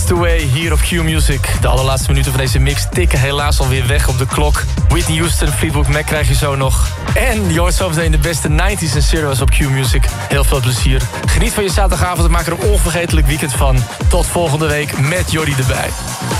the Way hier op Q Music. De allerlaatste minuten van deze mix tikken helaas alweer weg op de klok. Whitney Houston, Fleetwood Mac krijg je zo nog. En je hoort zo meteen de beste 90s en zeros op Q Music. Heel veel plezier. Geniet van je zaterdagavond en maak er een onvergetelijk weekend van. Tot volgende week met Jordi erbij.